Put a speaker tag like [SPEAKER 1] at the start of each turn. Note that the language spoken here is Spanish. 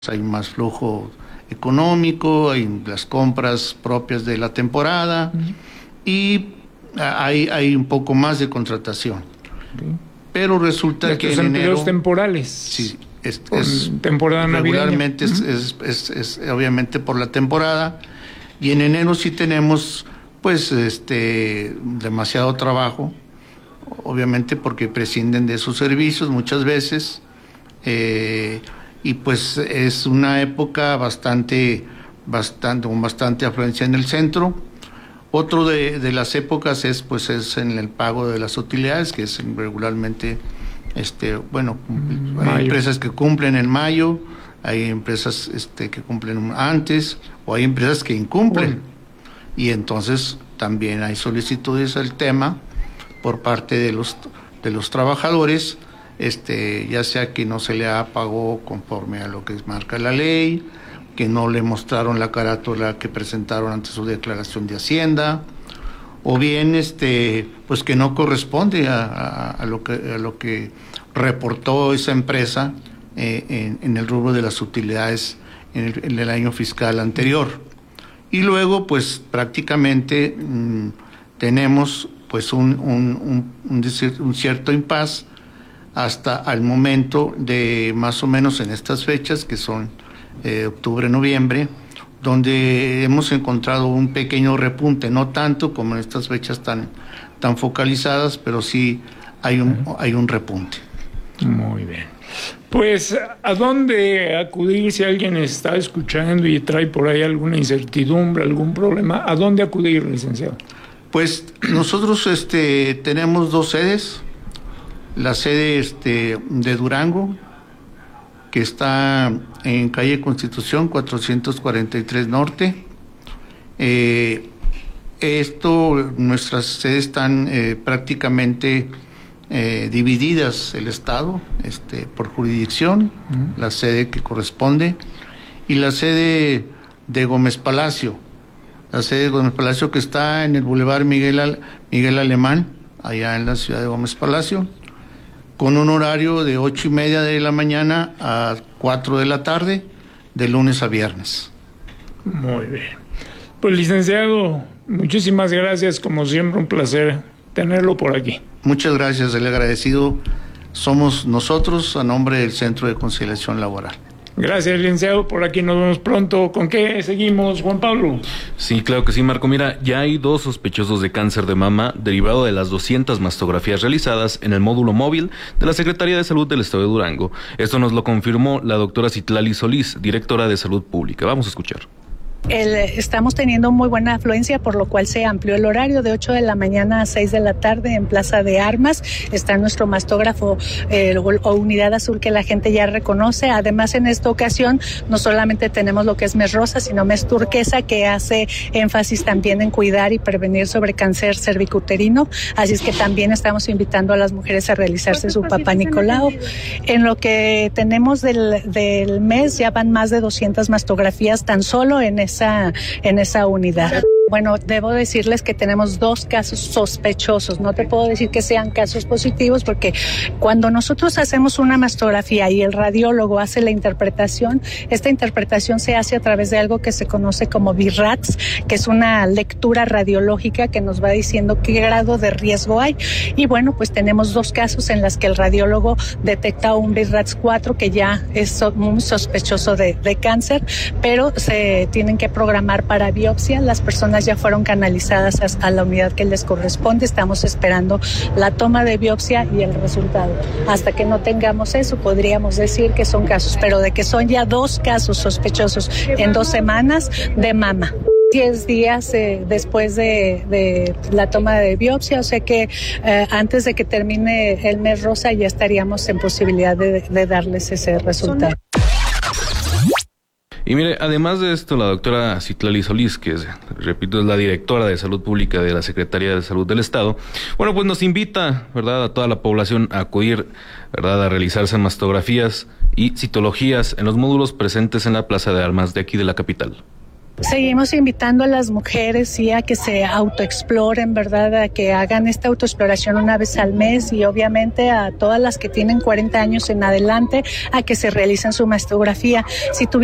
[SPEAKER 1] hay más flujo económico, hay las compras propias de la temporada y hay un poco más de contratación. Pero resulta que en
[SPEAKER 2] empleos
[SPEAKER 1] enero
[SPEAKER 2] temporales.
[SPEAKER 1] Sí, es
[SPEAKER 2] temporada
[SPEAKER 1] regularmente
[SPEAKER 2] navideña.
[SPEAKER 1] es obviamente por la temporada, y en enero sí tenemos pues demasiado trabajo, obviamente porque prescinden de sus servicios muchas veces, y pues es una época con bastante afluencia en el centro. Otro de las épocas es en el pago de las utilidades, que es regularmente hay empresas que cumplen en mayo, hay empresas que cumplen antes, o hay empresas que incumplen. Y entonces también hay solicitudes al tema por parte de los trabajadores, ya sea que no se le pagó conforme a lo que marca la ley, que no le mostraron la carátula que presentaron ante su declaración de Hacienda, o bien pues que no corresponde a lo que reportó esa empresa en el rubro de las utilidades en el año fiscal anterior. Y luego pues prácticamente tenemos pues un cierto impasse hasta el momento de más o menos en estas fechas, que son octubre, noviembre, donde hemos encontrado un pequeño repunte, no tanto como en estas fechas tan focalizadas, pero sí hay un repunte.
[SPEAKER 2] Muy bien. Pues, ¿a dónde acudir si alguien está escuchando y trae por ahí alguna incertidumbre, algún problema? ¿A dónde acudir, licenciado?
[SPEAKER 1] Pues nosotros tenemos dos sedes. La sede de Durango, que está en calle Constitución 443 Norte. Nuestras sedes están prácticamente divididas el estado por jurisdicción, la sede que corresponde, y la sede de Gómez Palacio. La sede de Gómez Palacio, que está en el Boulevard Miguel Alemán, allá en la ciudad de Gómez Palacio, con un horario de 8:30 de la mañana a 4 de la tarde, de lunes a viernes.
[SPEAKER 2] Muy bien. Pues, licenciado, muchísimas gracias, como siempre un placer tenerlo por aquí.
[SPEAKER 1] Muchas gracias, el agradecido somos nosotros a nombre del Centro de Conciliación Laboral.
[SPEAKER 2] Gracias, licenciado. Por aquí nos vemos pronto. ¿Con qué seguimos, Juan Pablo?
[SPEAKER 3] Sí, claro que sí, Marco. Mira, ya hay 2 sospechosos de cáncer de mama derivado de las 200 mastografías realizadas en el módulo móvil de la Secretaría de Salud del Estado de Durango. Esto nos lo confirmó la doctora Citlali Solís, directora de Salud Pública. Vamos a escuchar.
[SPEAKER 4] Estamos teniendo muy buena afluencia, por lo cual se amplió el horario de 8 de la mañana a 6 de la tarde en Plaza de Armas. Está nuestro mastógrafo o unidad azul, que la gente ya reconoce. Además, en esta ocasión no solamente tenemos lo que es mes rosa, sino mes turquesa, que hace énfasis también en cuidar y prevenir sobre cáncer cervicuterino. Así es que también estamos invitando a las mujeres a realizarse su Papá Nicolau. En lo que tenemos del mes, ya van más de 200 mastografías tan solo en esa unidad. Bueno, debo decirles que tenemos 2 casos sospechosos. No te puedo decir que sean casos positivos, porque cuando nosotros hacemos una mastografía y el radiólogo hace la interpretación, esta interpretación se hace a través de algo que se conoce como BI-RADS, que es una lectura radiológica que nos va diciendo qué grado de riesgo hay. Y bueno, pues tenemos 2 casos en las que el radiólogo detecta un BI-RADS 4 que ya es muy sospechoso de cáncer, pero se tienen que programar para biopsia. Las personas ya fueron canalizadas a la unidad que les corresponde. Estamos esperando la toma de biopsia y el resultado. Hasta que no tengamos eso, podríamos decir que son casos, pero de que son ya 2 casos sospechosos en 2 semanas de mama. 10 días después de la toma de biopsia, o sea que antes de que termine el mes rosa ya estaríamos en posibilidad de darles ese resultado.
[SPEAKER 3] Y mire, además de esto, la doctora Citlali Solís, que repito, es la directora de Salud Pública de la Secretaría de Salud del Estado, bueno, pues nos invita, ¿verdad?, a toda la población a acudir, ¿verdad?, a realizarse mastografías y citologías en los módulos presentes en la Plaza de Armas de aquí de la capital.
[SPEAKER 4] Seguimos invitando a las mujeres, sí, a que se autoexploren, ¿verdad? A que hagan esta autoexploración una vez al mes, y obviamente a todas las que tienen 40 años en adelante a que se realicen su mastografía. Si